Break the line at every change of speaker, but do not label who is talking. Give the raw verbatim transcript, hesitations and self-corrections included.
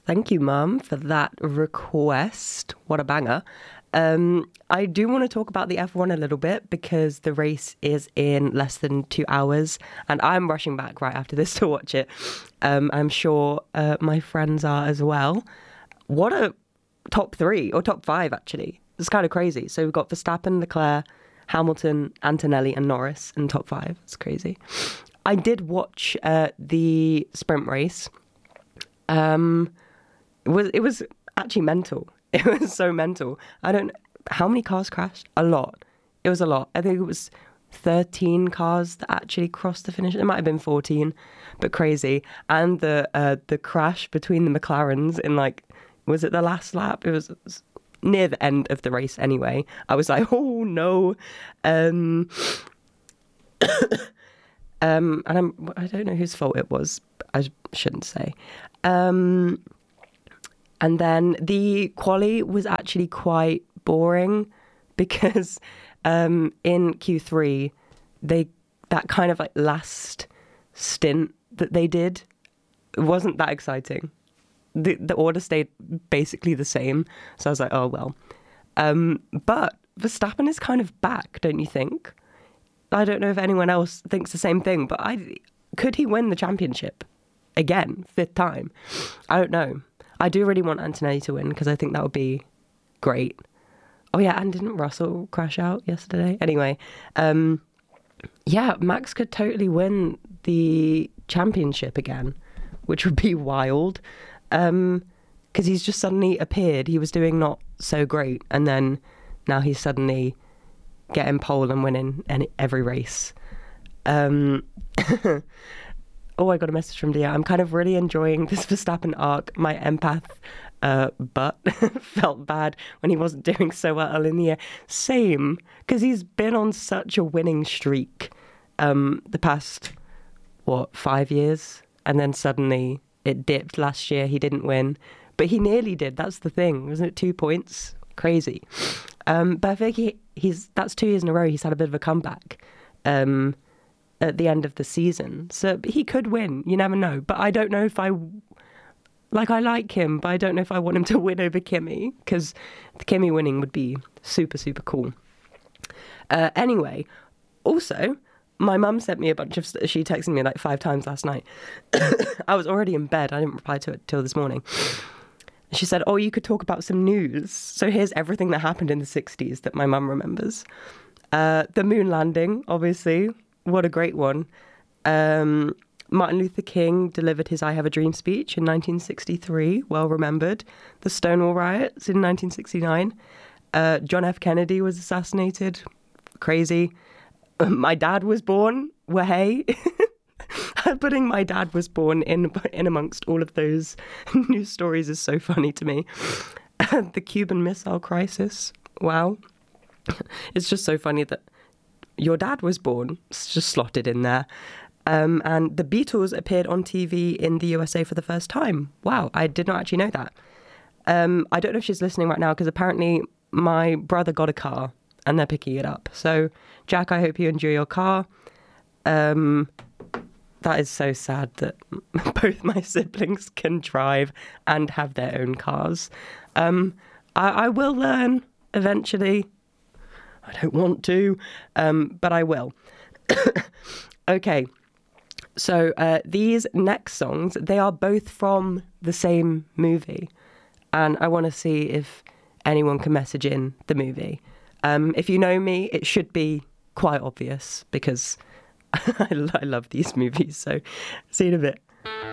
Thank you, Mum, for that request. What a banger. Um, I do want to talk about the F one a little bit because the race is in less than two hours and I'm rushing back right after this to watch it. Um, I'm sure uh, my friends are as well. What a top three, or top five, actually. It's kind of crazy. So we've got Verstappen, Leclerc, Hamilton, Antonelli and Norris in top five. It's crazy. I did watch uh, the sprint race. Um, it was it was actually mental. It was so mental. I don't... How many cars crashed? A lot. It was a lot. I think it was thirteen cars that actually crossed the finish. It might have been fourteen, but crazy. And the uh, the crash between the McLarens in, like, was it the last lap? It was near the end of the race anyway. I was like, oh no. Um, um, and I'm, I don't know whose fault it was. I shouldn't say. Um, and then the quali was actually quite boring because um, in Q three, they that kind of like last stint that they did wasn't that exciting. The the order stayed basically the same. So I was like, oh, well. Um, but Verstappen is kind of back, don't you think? I don't know if anyone else thinks the same thing, but I could he win the championship again, fifth time? I don't know. I do really want Antonelli to win because I think that would be great. Oh, yeah, and didn't Russell crash out yesterday? Anyway, um, yeah, Max could totally win the championship again, which would be wild. Um, because he's just suddenly appeared. He was doing not so great, and then now he's suddenly getting pole and winning any, every race. Um, oh, I got a message from Dia. I'm kind of really enjoying this Verstappen arc. My empath uh, butt felt bad when he wasn't doing so well in the year. Same, because he's been on such a winning streak um, the past, what, five years? And then suddenly it dipped last year. He didn't win. But he nearly did. That's the thing. Wasn't it two points? Crazy. Um, but I think he, he's that's two years in a row he's had a bit of a comeback um, at the end of the season. So he could win. You never know. But I don't know if I... Like, I like him, but I don't know if I want him to win over Kimi, because the Kimi winning would be super, super cool. Uh, anyway, also... My mum sent me a bunch of... She texted me like five times last night. I was already in bed. I didn't reply to it till this morning. She said, oh, you could talk about some news. So here's everything that happened in the sixties that my mum remembers. Uh, the moon landing, obviously. What a great one. Um, Martin Luther King delivered his I Have a Dream speech in nineteen sixty-three. Well remembered. The Stonewall riots in nineteen sixty-nine. Uh, John F. Kennedy was assassinated. Crazy. My dad was born. Well, hey. Putting my dad was born in in amongst all of those news stories is so funny to me. The Cuban Missile Crisis. Wow. It's just so funny that your dad was born. It's just slotted in there. Um, and the Beatles appeared on T V in the U S A for the first time. Wow, I did not actually know that. Um, I don't know if she's listening right now because apparently my brother got a car and they're picking it up. So, Jack, I hope you enjoy your car. Um, that is so sad that both my siblings can drive and have their own cars. Um, I, I will learn eventually. I don't want to, um, but I will. Okay, so uh, these next songs, they are both from the same movie. And I want to see if anyone can message in the movie. Um, if you know me, it should be quite obvious because I, I love these movies. So, see you in a bit.